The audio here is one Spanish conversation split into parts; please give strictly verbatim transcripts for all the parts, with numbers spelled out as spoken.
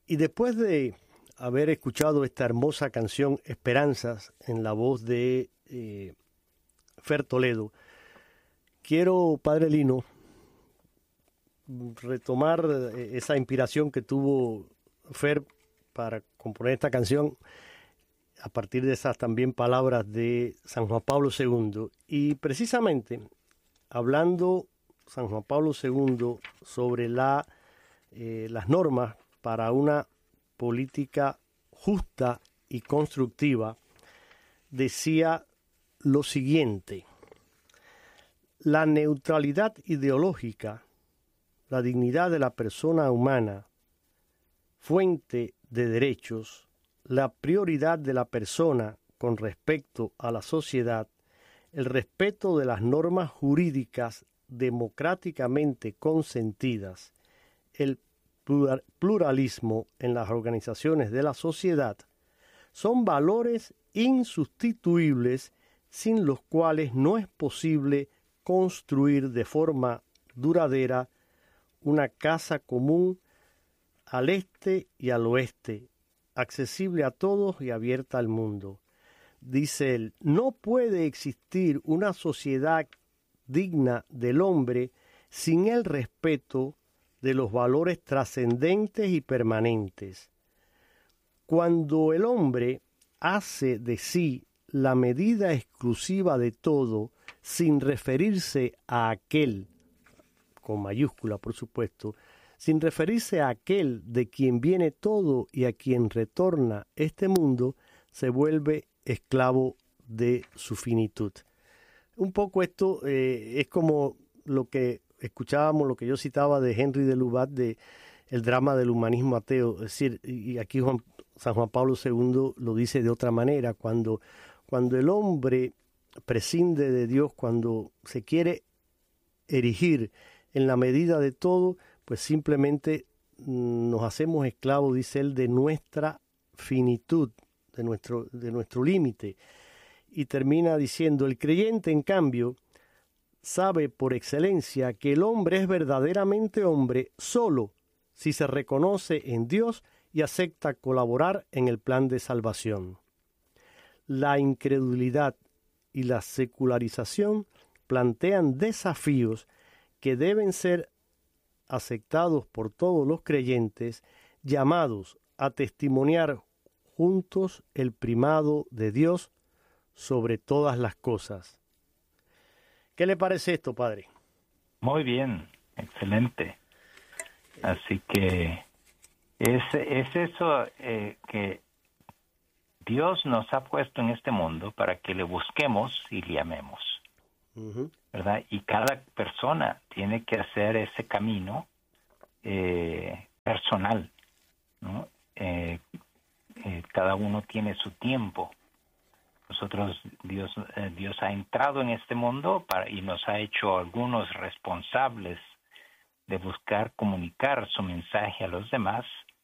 Y después de haber escuchado esta hermosa canción Esperanzas en la voz de eh, Fer Toledo, quiero, Padre Lino, retomar esa inspiración que tuvo Fer para componer esta canción a partir de esas también palabras de San Juan Pablo segundo. Y precisamente hablando San Juan Pablo segundo sobre la, eh, las normas para una política justa y constructiva, decía lo siguiente: la neutralidad ideológica, la dignidad de la persona humana, fuente de derechos, la prioridad de la persona con respecto a la sociedad, el respeto de las normas jurídicas democráticamente consentidas, el pluralismo en las organizaciones de la sociedad, son valores insustituibles sin los cuales no es posible construir de forma duradera una casa común al este y al oeste, accesible a todos y abierta al mundo. Dice él, no puede existir una sociedad digna del hombre sin el respeto de los valores trascendentes y permanentes. Cuando el hombre hace de sí la medida exclusiva de todo, sin referirse a aquel, con mayúscula por supuesto, sin referirse a aquel de quien viene todo y a quien retorna este mundo, se vuelve esclavo de su finitud. Un poco esto eh, es como lo que escuchábamos, lo que yo citaba de Henry de Lubac, de el drama del humanismo ateo. Es decir, y aquí Juan, San Juan Pablo segundo lo dice de otra manera, cuando, cuando el hombre prescinde de Dios, cuando se quiere erigir en la medida de todo, pues simplemente nos hacemos esclavos, dice él, de nuestra finitud, de nuestro, de nuestro límite. Y termina diciendo, el creyente, en cambio, sabe por excelencia que el hombre es verdaderamente hombre solo si se reconoce en Dios y acepta colaborar en el plan de salvación. La incredulidad y la secularización plantean desafíos que deben ser aceptados por todos los creyentes, llamados a testimoniar juntos el primado de Dios sobre todas las cosas. ¿Qué le parece esto, padre? Muy bien, excelente. Así que es, es eso eh, que Dios nos ha puesto en este mundo para que le busquemos y le amemos. Uh-huh. ¿Verdad? Y cada persona tiene que hacer ese camino eh, personal, ¿no? Eh, eh, cada uno tiene su tiempo. Nosotros, Dios, eh, Dios ha entrado en este mundo para, y nos ha hecho algunos responsables de buscar comunicar su mensaje a los demás,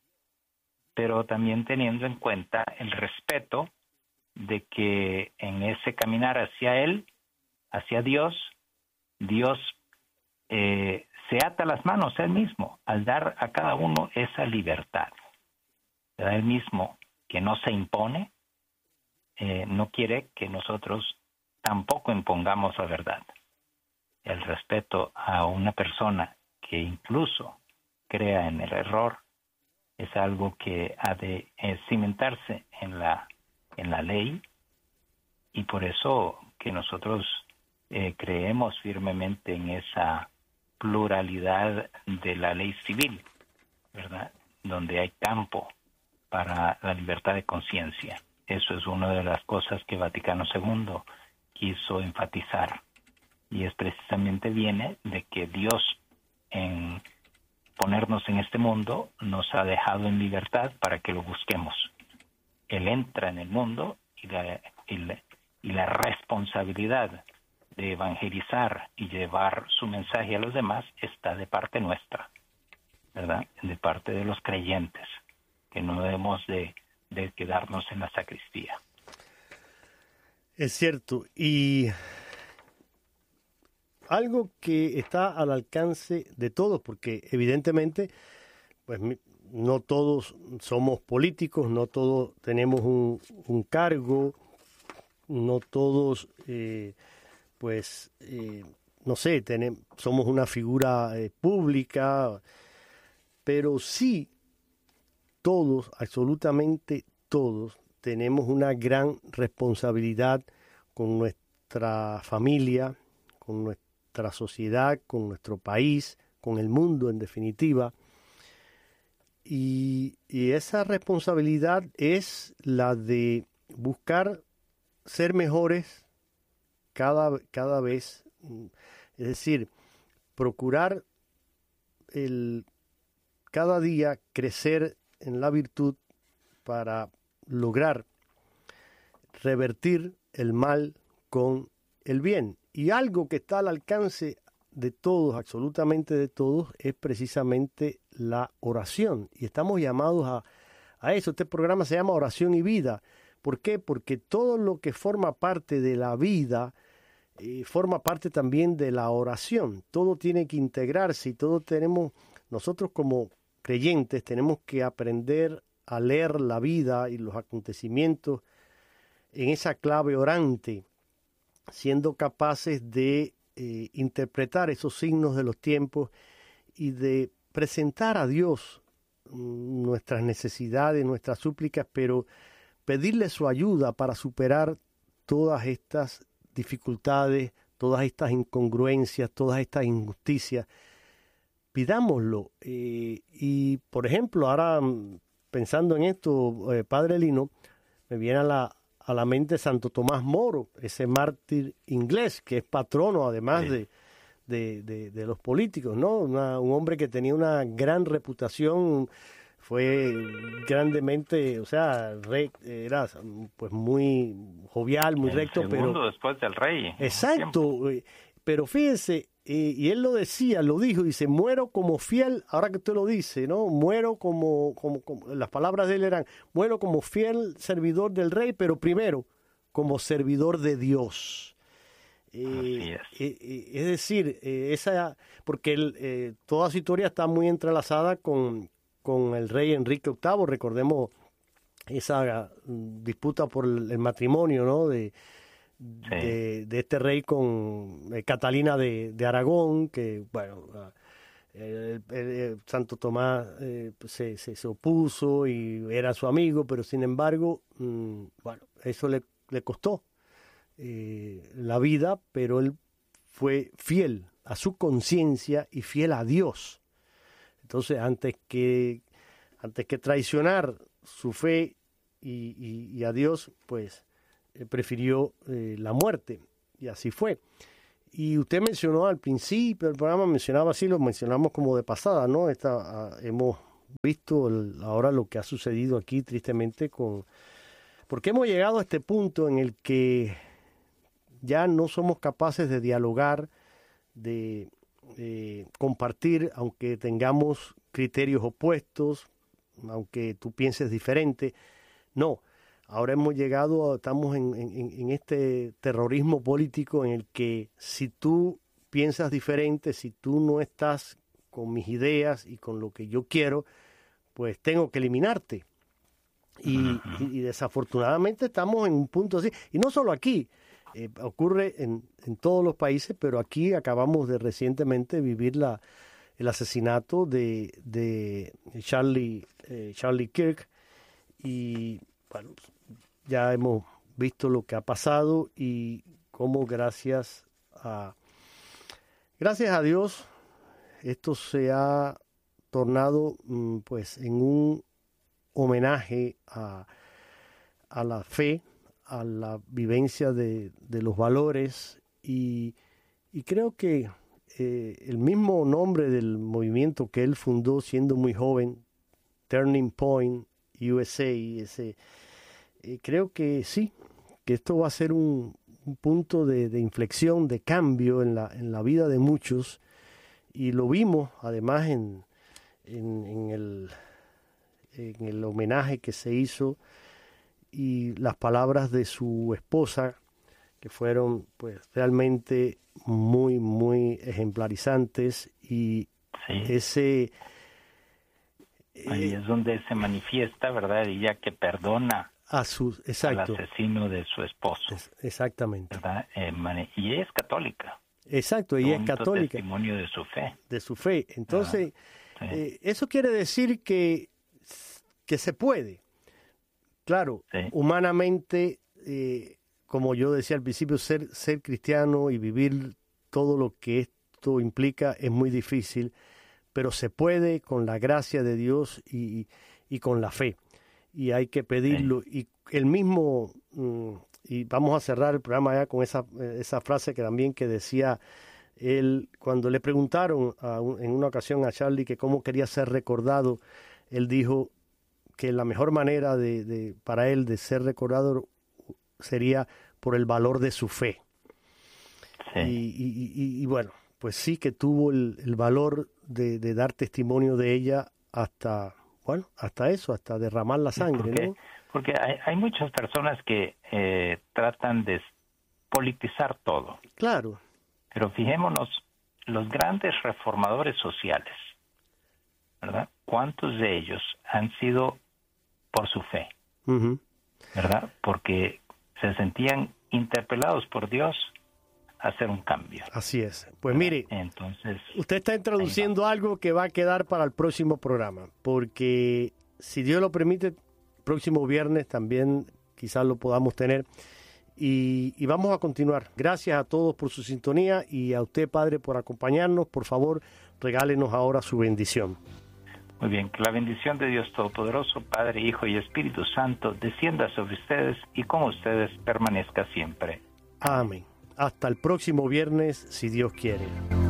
pero también teniendo en cuenta el respeto de que en ese caminar hacia Él, hacia Dios, Dios eh, se ata las manos Él mismo al dar a cada uno esa libertad. ¿Verdad? Él mismo, que no se impone, eh, no quiere que nosotros tampoco impongamos la verdad. El respeto a una persona que incluso crea en el error es algo que ha de eh, cimentarse en la, en la ley, y por eso que nosotros eh, creemos firmemente en esa pluralidad de la ley civil, ¿verdad? Donde hay campo para la libertad de conciencia. Eso es una de las cosas que Vaticano segundo quiso enfatizar, y es precisamente viene de que Dios, en ponernos en este mundo, nos ha dejado en libertad para que lo busquemos. Él entra en el mundo y la, y la, y la responsabilidad de evangelizar y llevar su mensaje a los demás está de parte nuestra, ¿verdad? De parte de los creyentes, que no debemos de, de quedarnos en la sacristía. Es cierto, y algo que está al alcance de todos, porque evidentemente, pues no todos somos políticos, no todos tenemos un, un cargo, no todos, eh, pues, eh, no sé, tenemos, somos una figura eh, pública, pero sí todos, absolutamente todos, tenemos una gran responsabilidad con nuestra familia, con nuestra sociedad, con nuestro país, con el mundo en definitiva. Y, y esa responsabilidad es la de buscar ser mejores cada, cada vez. Es decir, procurar el, cada día crecer en la virtud para lograr revertir el mal con el bien. Y algo que está al alcance de todos, absolutamente de todos, es precisamente la oración. Y estamos llamados a, a eso. Este programa se llama Oración y Vida. ¿Por qué? Porque todo lo que forma parte de la vida eh, forma parte también de la oración. Todo tiene que integrarse y todos tenemos, nosotros como creyentes, tenemos que aprender a leer la vida y los acontecimientos en esa clave orante, siendo capaces de eh, interpretar esos signos de los tiempos y de presentar a Dios mm, nuestras necesidades, nuestras súplicas, pero pedirle su ayuda para superar todas estas dificultades, todas estas incongruencias, todas estas injusticias. Pidámoslo. Eh, y, por ejemplo, ahora pensando en esto, eh, Padre Lino, me viene a la, a la mente Santo Tomás Moro, ese mártir inglés que es patrono además sí. de, de, de, de los políticos, ¿no? Una, un hombre que tenía una gran reputación, fue grandemente, o sea, rey, era pues muy jovial, muy el recto, segundo pero después del rey. Exacto, pero fíjense, eh, y él lo decía, lo dijo, dice, muero como fiel, ahora que usted lo dice, ¿no? Muero como, como, como, las palabras de él eran, muero como fiel servidor del rey, pero primero, como servidor de Dios. Eh, es. Eh, eh, es decir, eh, esa, porque el, eh, toda su historia está muy entrelazada con, con el rey Enrique octavo, recordemos esa uh, disputa por el, el matrimonio, ¿no? De, sí. de, de este rey con eh, Catalina de, de Aragón, que, bueno, uh, el, el, el Santo Tomás eh, se, se, se opuso y era su amigo, pero sin embargo, um, bueno, eso le, le costó eh, la vida, pero él fue fiel a su conciencia y fiel a Dios. Entonces, antes que, antes que traicionar su fe y, y, y a Dios, pues eh, prefirió eh, la muerte, y así fue. Y usted mencionó al principio del programa, mencionaba así, lo mencionamos como de pasada, ¿no? Esta, uh, hemos visto el, ahora lo que ha sucedido aquí, tristemente, con porque hemos llegado a este punto en el que ya no somos capaces de dialogar, de Eh, compartir, aunque tengamos criterios opuestos, aunque tú pienses diferente. No, ahora hemos llegado, a, estamos en, en, en este terrorismo político en el que si tú piensas diferente, si tú no estás con mis ideas y con lo que yo quiero, pues tengo que eliminarte. Y, y, y desafortunadamente estamos en un punto así, y no solo aquí. Eh, ocurre en, en todos los países, pero aquí acabamos de recientemente vivir la, el asesinato de, de Charlie, eh, Charlie Kirk, y bueno, ya hemos visto lo que ha pasado y cómo gracias a gracias a Dios esto se ha tornado pues en un homenaje a, a la fe, a la vivencia de, de los valores, y, y creo que eh, el mismo nombre del movimiento que él fundó siendo muy joven, Turning Point U S A, ese, eh, creo que sí, que esto va a ser un, un punto de, de inflexión, de cambio en la, en la vida de muchos, y lo vimos además en, en, en, el, en el homenaje que se hizo y las palabras de su esposa, que fueron pues realmente muy, muy ejemplarizantes, y sí. ese... Hay ahí es donde se manifiesta, ¿verdad? Ella que perdona a su, exacto, al asesino de su esposo. Es, exactamente. ¿Verdad? Eh, y ella es católica. Exacto, ella es católica. Testimonio de su fe. De su fe. Entonces, sí. eh, eso quiere decir que, que se puede. Claro, sí. humanamente, eh, como yo decía al principio, ser, ser cristiano y vivir todo lo que esto implica es muy difícil, pero se puede con la gracia de Dios y, y con la fe. Y hay que pedirlo. Sí. Y el mismo, y vamos a cerrar el programa ya con esa, esa frase que también que decía él, cuando le preguntaron a un, en una ocasión a Charlie que cómo quería ser recordado, él dijo que la mejor manera de, de para él de ser recordado sería por el valor de su fe. Sí. Y, y, y, y bueno, pues sí que tuvo el, el valor de, de dar testimonio de ella hasta, bueno, hasta eso, hasta derramar la sangre, porque, ¿no? Porque hay, hay muchas personas que eh, tratan de politizar todo. Claro. Pero fijémonos, los grandes reformadores sociales, ¿verdad? ¿Cuántos de ellos han sido por su fe? Uh-huh. ¿Verdad? Porque se sentían interpelados por Dios a hacer un cambio. Así es. Pues mire, entonces usted está introduciendo algo que va a quedar para el próximo programa, porque si Dios lo permite, próximo viernes también quizás lo podamos tener. Y, y vamos a continuar. Gracias a todos por su sintonía y a usted, Padre, por acompañarnos. Por favor, regálenos ahora su bendición. Muy bien, que la bendición de Dios Todopoderoso, Padre, Hijo y Espíritu Santo, descienda sobre ustedes y con ustedes permanezca siempre. Amén. Hasta el próximo viernes, si Dios quiere.